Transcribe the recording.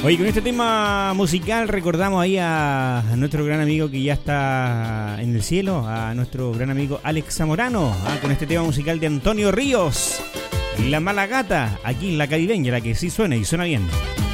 Oye, con este tema musical recordamos ahí a nuestro gran amigo que ya está en el cielo, a nuestro gran amigo Alex Zamorano, con este tema musical de Antonio Ríos, La Mala Gata, aquí en La Caribeña, la que sí suena y suena bien.